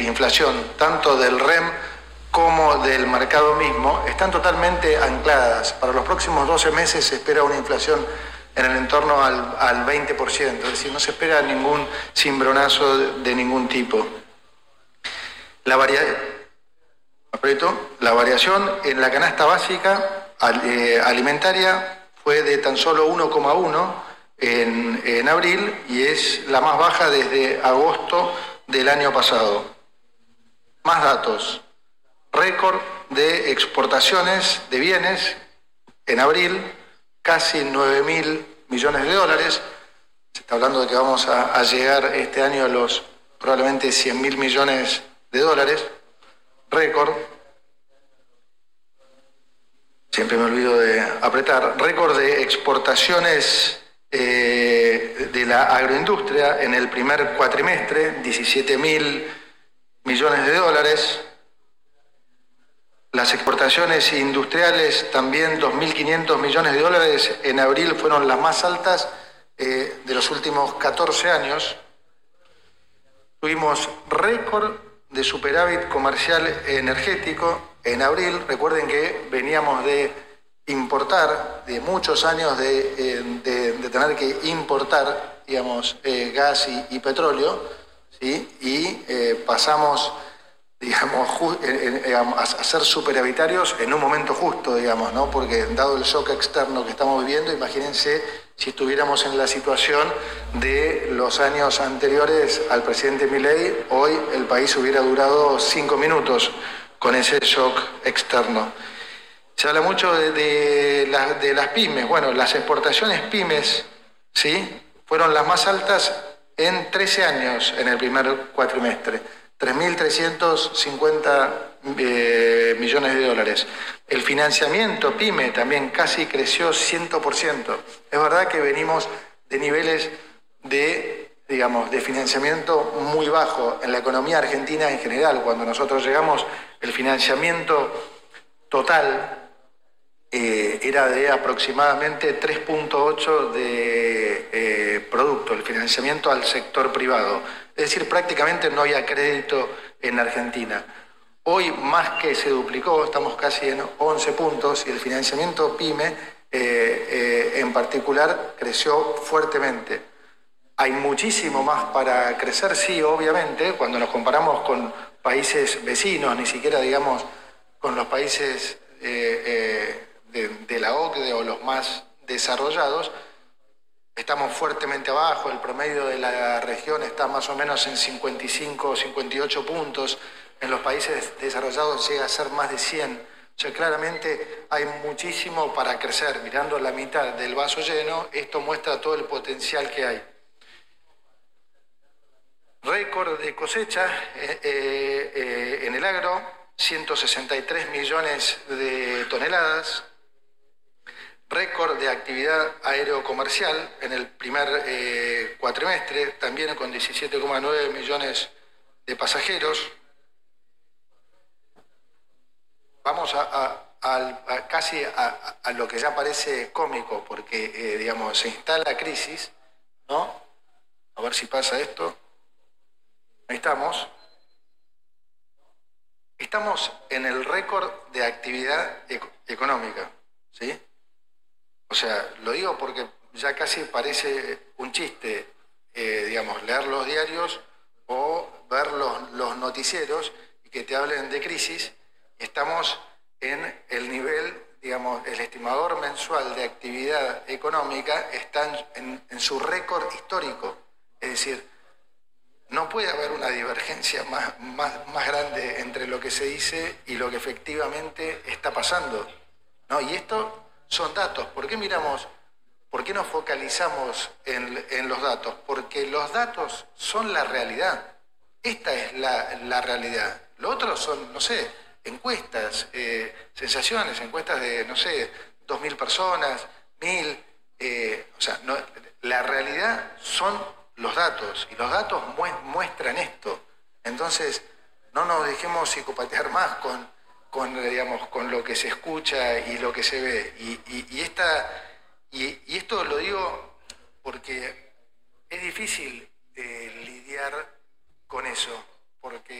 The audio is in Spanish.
inflación, tanto del REM como del mercado mismo, están totalmente ancladas. Para los próximos 12 meses se espera una inflación en el entorno al 20%, es decir, no se espera ningún cimbronazo de ningún tipo. La variación en la canasta básica alimentaria fue de tan solo 1,1 en abril y es la más baja desde agosto del año pasado. Más datos. Récord de exportaciones de bienes en abril, casi 9.000 millones de dólares. Se está hablando de que vamos a llegar este año a los probablemente 100.000 millones de dólares. Récord. Siempre me olvido de apretar. Récord de exportaciones de la agroindustria en el primer cuatrimestre, 17.000 millones de dólares. Las exportaciones industriales también 2.500 millones de dólares en abril fueron las más altas de los últimos 14 años. Tuvimos récord de superávit comercial energético en abril. Recuerden que veníamos de importar, de muchos años de tener que importar, digamos, gas y petróleo, ¿sí? Y pasamos, digamos, a ser superavitarios en un momento justo, digamos, ¿no? Porque dado el shock externo que estamos viviendo, imagínense si estuviéramos en la situación de los años anteriores al presidente Milei, hoy el país hubiera durado 5 minutos con ese shock externo. Se habla mucho de las pymes. Bueno, las exportaciones pymes, ¿sí?, fueron las más altas en 13 años en el primer cuatrimestre. 3.350 millones de dólares. El financiamiento PYME también casi creció 100%. Es verdad que venimos de niveles de financiamiento muy bajo en la economía argentina en general. Cuando nosotros llegamos, el financiamiento total era de aproximadamente 3.8 de producto, el financiamiento al sector privado. Es decir, prácticamente no había crédito en Argentina. Hoy más que se duplicó, estamos casi en 11 puntos y el financiamiento PYME en particular creció fuertemente. Hay muchísimo más para crecer, sí, obviamente, cuando nos comparamos con países vecinos, ni siquiera, digamos, con los países de la OCDE o los más desarrollados. Estamos fuertemente abajo, el promedio de la región está más o menos en 55 o 58 puntos, en los países desarrollados llega a ser más de 100. O sea, claramente hay muchísimo para crecer. Mirando la mitad del vaso lleno, esto muestra todo el potencial que hay. Récord de cosecha en el agro, 163 millones de toneladas. Récord de actividad aerocomercial en el primer cuatrimestre, también con 17,9 millones de pasajeros. Vamos casi a lo que ya parece cómico, porque digamos, se instala crisis, ¿no? A ver si pasa esto. Ahí estamos. Estamos en el récord de actividad económica, ¿sí? O sea, lo digo porque ya casi parece un chiste, digamos, leer los diarios o ver los noticieros y que te hablen de crisis. Estamos en el nivel, digamos, el estimador mensual de actividad económica está en su récord histórico. Es decir, no puede haber una divergencia más grande entre lo que se dice y lo que efectivamente está pasando, ¿no? Y esto son datos. ¿Por qué nos focalizamos en los datos? Porque los datos son la realidad. Esta es la realidad. Lo otro son, no sé, encuestas, sensaciones, encuestas de, no sé, 2.000 personas, 1.000. O sea, no, la realidad son los datos, y los datos muestran esto. Entonces, no nos dejemos psicopatear más con lo que se escucha y lo que se ve. Y esto lo digo porque es difícil lidiar con eso, porque